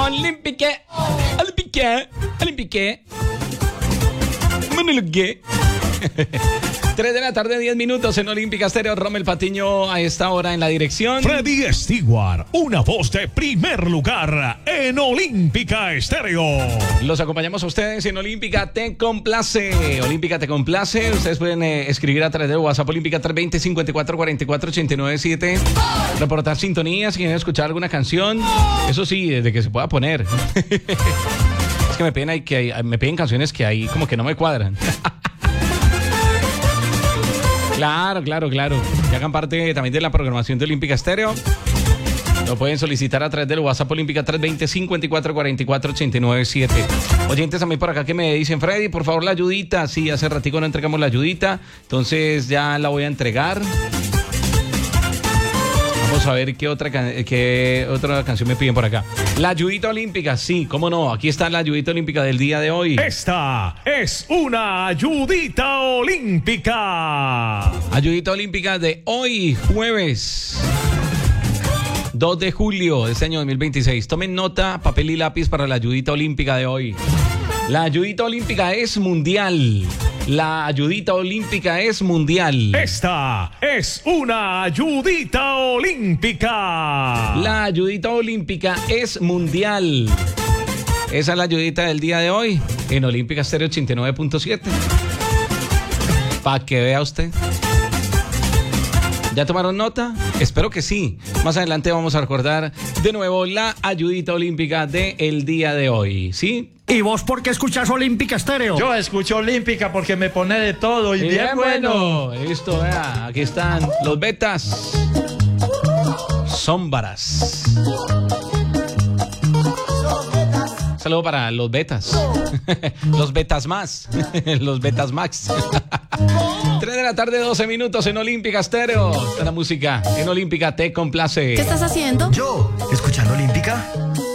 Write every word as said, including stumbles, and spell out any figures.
Olympique, Olympique, Olympique. Olympique. tres de la tarde, diez minutos en Olímpica Estéreo. Rommel Patiño a esta hora en la dirección. Freddy Stewart, una voz de primer lugar en Olímpica Estéreo. Los acompañamos a ustedes en Olímpica Te Complace. Olímpica Te Complace. Ustedes pueden eh, escribir a través de WhatsApp Olímpica tres dos cero, cinco cuatro cuatro cuatro, ocho nueve siete. Reportar sintonías, si quieren escuchar alguna canción. Eso sí, desde que se pueda poner. Es que me piden, hay, que hay, me piden canciones que ahí como que no me cuadran. Claro, claro, claro. Que hagan parte también de la programación de Olímpica Estéreo. Lo pueden solicitar a través del WhatsApp Olímpica tres dos cero, cinco cuatro cuatro cuatro, ocho nueve siete. Oyentes también por acá que me dicen, Freddy, por favor la ayudita. Sí, hace ratico no entregamos la ayudita, entonces ya la voy a entregar. Vamos a ver qué otra, can- qué otra canción me piden por acá. La ayudita olímpica, sí, cómo no. Aquí está la ayudita olímpica del día de hoy. Esta es una ayudita olímpica. Ayudita olímpica de hoy, jueves dos de julio de este año dos mil veintiséis. Tomen nota, papel y lápiz para la ayudita olímpica de hoy. La ayudita olímpica es mundial. La ayudita olímpica es mundial. Esta es una ayudita olímpica. La ayudita olímpica es mundial. Esa es la ayudita del día de hoy en Olímpica Estéreo ochenta y nueve punto siete. Para que vea usted. ¿Ya tomaron nota? Espero que sí. Más adelante vamos a recordar de nuevo la ayudita olímpica del día de hoy. ¿Sí? ¿Y vos por qué escuchás Olímpica Estéreo? Yo escucho Olímpica porque me pone de todo y bien, bien bueno. Listo, vea, aquí están los betas. Zómbaras. Saludo para los betas. Los betas más. Los betas max. tres de la tarde, doce minutos en Olímpica Estéreo. Está la música en Olímpica Te Complace. ¿Qué estás haciendo? Yo, escuchando Olímpica.